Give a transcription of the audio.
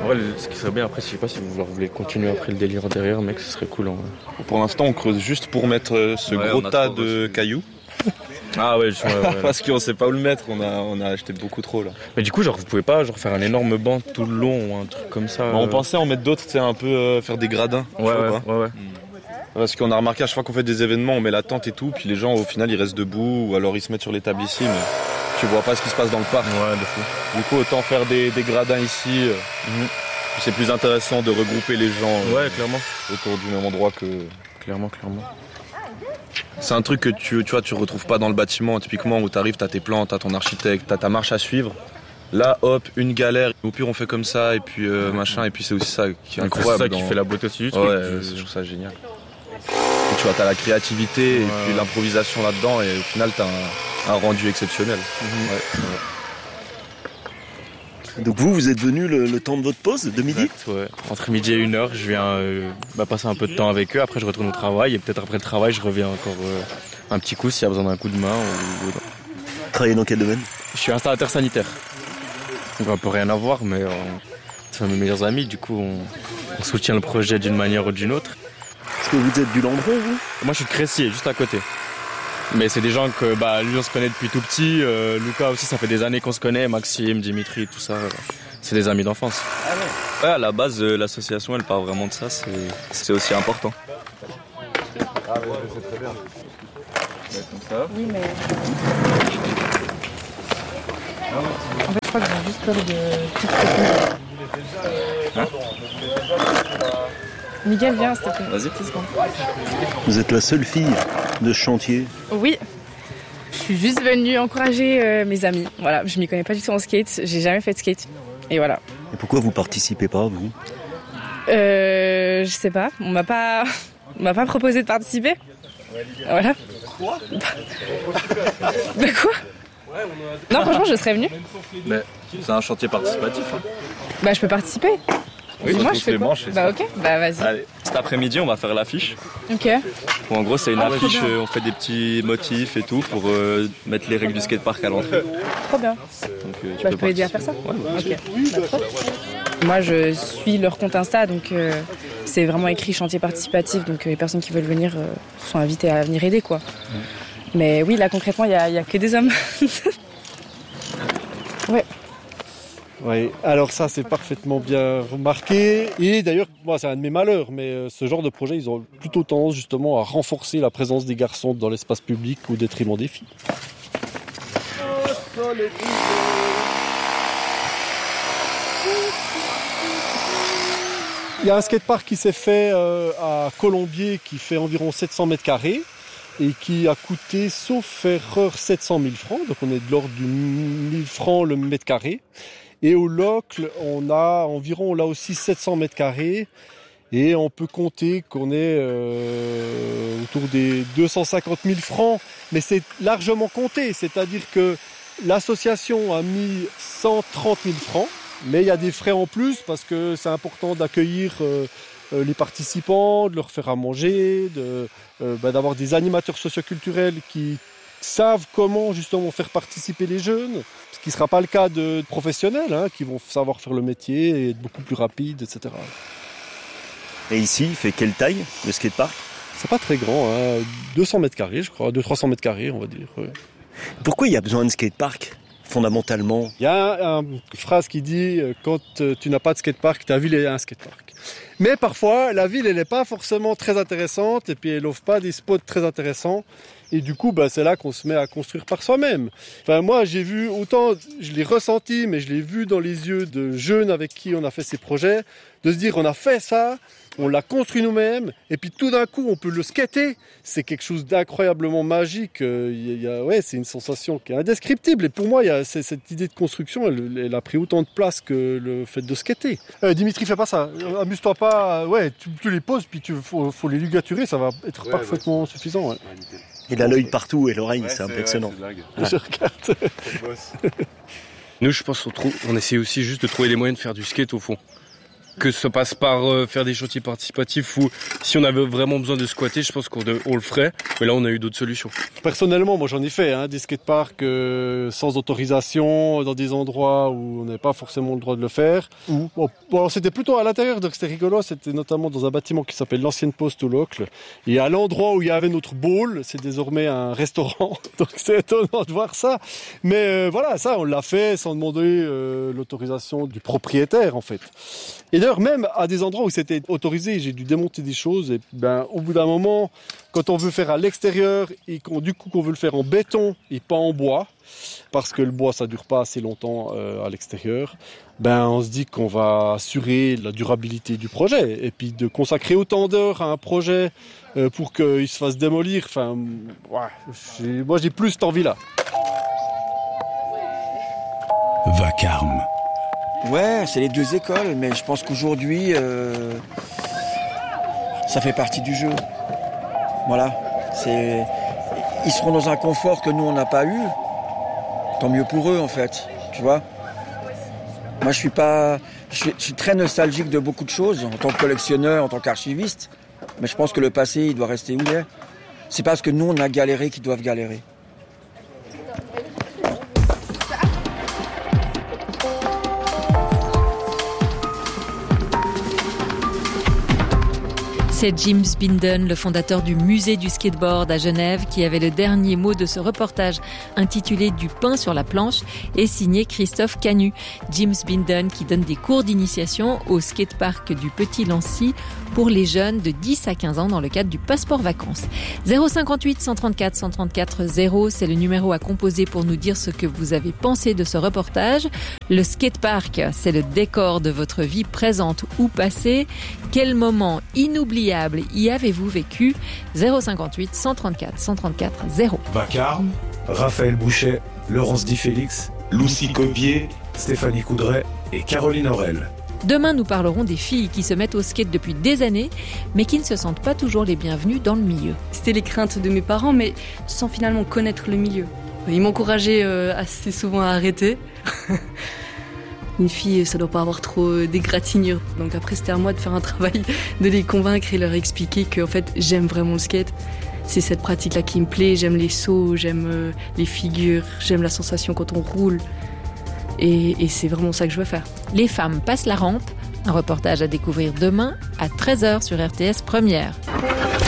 vrai, ce qui serait bien après, je sais pas si vous voulez continuer après le délire derrière, mec, ce serait cool. En vrai. Pour l'instant, on creuse juste pour mettre ce gros tas de cailloux. Ah ouais, Parce qu'on sait pas où le mettre, on a acheté beaucoup trop là. Mais du coup, genre, vous pouvez pas faire un énorme banc tout le long ou un truc comme ça. On pensait en mettre d'autres, tu sais, un peu faire des gradins. Ouais. Parce qu'on a remarqué à chaque fois qu'on fait des événements, on met la tente et tout, puis les gens au final ils restent debout ou alors ils se mettent sur les tables ici, mais tu vois pas ce qui se passe dans le parc. Ouais, de fou. Du coup, autant faire des gradins ici. C'est plus intéressant de regrouper les gens clairement. autour du même endroit que. Clairement. C'est un truc que tu retrouves pas dans le bâtiment, typiquement où t'arrives, t'as tes plans, t'as ton architecte, t'as ta marche à suivre. Là, hop, une galère. Au pire, on fait comme ça, et puis machin, et puis c'est aussi ça qui est incroyable. C'est ça qui fait la beauté aussi du truc. Ouais, je trouve ça génial. Et tu vois, t'as la créativité et puis l'improvisation là-dedans, et au final, t'as un rendu exceptionnel. Donc vous êtes venu le temps de votre pause de midi ? Exact, ouais. Entre midi et 1h, je viens passer un peu de temps avec eux. Après, je retourne au travail. Et peut-être après le travail, je reviens encore un petit coup s'il y a besoin d'un coup de main. Travaillez dans quel domaine ? Je suis installateur sanitaire. Donc on peut rien avoir, mais c'est mes meilleurs amis. Du coup, on soutient le projet d'une manière ou d'une autre. Est-ce que vous êtes du Landron, vous ? Moi, je suis de Crécy, juste à côté. Mais c'est des gens que lui on se connaît depuis tout petit, Lucas aussi ça fait des années qu'on se connaît, Maxime, Dimitri, tout ça, c'est des amis d'enfance. Ah ouais. Ouais, à la base l'association elle part vraiment de ça, c'est aussi important. Ah ouais, c'est très bien. Comme ça. Oui mais... En fait je crois que j'ai juste peur de... Miguel, viens, s'il te plaît. Vas-y. Vous êtes la seule fille de ce chantier ? Oui. Je suis juste venue encourager mes amis. Voilà, je m'y connais pas du tout en skate. J'ai jamais fait de skate. Et voilà. Et pourquoi vous participez pas, vous ? Je sais pas. On m'a pas proposé de participer. Voilà. Quoi ? Bah quoi ? Non, franchement, je serais venue. Mais c'est un chantier participatif. Hein. Bah, je peux participer. Oui, moi, je fais quoi ? Bah, ok, bah, vas-y. Allez, cet après-midi, on va faire l'affiche. Ok. Bon, en gros, c'est une affiche, on fait des petits motifs et tout pour mettre les règles du skatepark à l'entrée. Trop bien. Donc, tu peux aider à faire ça ? Ouais, ok. Bah, trop. Moi, je suis leur compte Insta, donc c'est vraiment écrit chantier participatif. Donc, les personnes qui veulent venir sont invitées à venir aider, quoi. Mais oui, là, concrètement, il n'y a que des hommes. Ouais. Oui, alors ça c'est parfaitement bien remarqué. Et d'ailleurs, moi c'est un de mes malheurs, mais ce genre de projet, ils ont plutôt tendance justement à renforcer la présence des garçons dans l'espace public au détriment des filles. Il y a un skatepark qui s'est fait à Colombier qui fait environ 700 mètres carrés et qui a coûté, sauf erreur, 700 000 francs. Donc on est de l'ordre du 1000 francs le mètre carré. Et au Locle, on a environ là aussi 700 mètres carrés et on peut compter qu'on est autour des 250 000 francs, mais c'est largement compté, c'est-à-dire que l'association a mis 130 000 francs, mais il y a des frais en plus parce que c'est important d'accueillir les participants, de leur faire à manger, d'avoir des animateurs socioculturels qui savent comment justement faire participer les jeunes, ce qui ne sera pas le cas de professionnels qui vont savoir faire le métier et être beaucoup plus rapides, etc. Et ici, il fait quelle taille, le skatepark ? C'est pas très grand, 200 mètres carrés je crois, 200-300 mètres carrés on va dire. Ouais. Pourquoi il y a besoin de skatepark, fondamentalement ? Il y a une phrase qui dit « Quand tu n'as pas de skatepark, ta ville est un skatepark ». Mais parfois, la ville, elle n'est pas forcément très intéressante et puis elle n'offre pas des spots très intéressants. Et du coup, c'est là qu'on se met à construire par soi-même. Enfin, moi, j'ai vu, autant je l'ai ressenti, mais je l'ai vu dans les yeux de jeunes avec qui on a fait ces projets, de se dire, on a fait ça, on l'a construit nous-mêmes, et puis tout d'un coup, on peut le skater. C'est quelque chose d'incroyablement magique. C'est une sensation qui est indescriptible. Et pour moi, cette idée de construction, elle a pris autant de place que le fait de skater. Dimitri, fais pas ça. Amuse-toi pas. Ouais, tu les poses, puis faut les ligaturer, ça va être parfaitement suffisant. Ouais. Il a l'œil partout et l'oreille, c'est impressionnant. Je regarde. Nous, je pense qu'on essaie aussi juste de trouver les moyens de faire du skate au fond. que ça passe par faire des chantiers participatifs ou si on avait vraiment besoin de squatter, je pense qu'on le ferait. Mais là, on a eu d'autres solutions. Personnellement, moi j'en ai fait des skateparks sans autorisation, dans des endroits où on n'avait pas forcément le droit de le faire. Bon, c'était plutôt à l'intérieur, donc c'était rigolo. C'était notamment dans un bâtiment qui s'appelle l'ancienne poste au Locle. Et à l'endroit où il y avait notre bowl, c'est désormais un restaurant. Donc c'est étonnant de voir ça. Mais voilà, ça on l'a fait sans demander l'autorisation du propriétaire en fait. Et d'ailleurs, même à des endroits où c'était autorisé, j'ai dû démonter des choses. Et au bout d'un moment, quand on veut faire à l'extérieur et qu'on veut le faire en béton et pas en bois, parce que le bois ça dure pas assez longtemps à l'extérieur, on se dit qu'on va assurer la durabilité du projet et puis de consacrer autant d'heures à un projet pour qu'il se fasse démolir. Moi j'ai plus cette envie-là. Vacarme. Ouais, c'est les deux écoles, mais je pense qu'aujourd'hui, ça fait partie du jeu. Voilà, ils seront dans un confort que nous, on n'a pas eu. Tant mieux pour eux, en fait, tu vois. Moi, je suis très nostalgique de beaucoup de choses, en tant que collectionneur, en tant qu'archiviste, mais je pense que le passé, il doit rester où il est. C'est parce que nous, on a galéré qu'ils doivent galérer. C'est James Binden, le fondateur du musée du skateboard à Genève, qui avait le dernier mot de ce reportage intitulé Du pain sur la planche et signé Christophe Canu. James Binden qui donne des cours d'initiation au skatepark du Petit Lancy pour les jeunes de 10 à 15 ans dans le cadre du passeport vacances. 058 134 134 0, c'est le numéro à composer pour nous dire ce que vous avez pensé de ce reportage. Le skatepark, c'est le décor de votre vie présente ou passée. Quel moment inoubliable y avez-vous vécu? 058 134 134 0. Vacarme, Raphaël Bouchet, Laurence Di Félix, Lucie Cobier, Stéphanie Coudray et Caroline Aurel. Demain, nous parlerons des filles qui se mettent au skate depuis des années, mais qui ne se sentent pas toujours les bienvenues dans le milieu. C'était les craintes de mes parents, mais sans finalement connaître le milieu. Ils m'encourageaient assez souvent à arrêter. Une fille, ça doit pas avoir trop d'égratignures. Donc après, c'était à moi de faire un travail, de les convaincre et leur expliquer que en fait, j'aime vraiment le skate. C'est cette pratique-là qui me plaît. J'aime les sauts, j'aime les figures, j'aime la sensation quand on roule. Et c'est vraiment ça que je veux faire. Les femmes passent la rampe. Un reportage à découvrir demain à 13h sur RTS Première.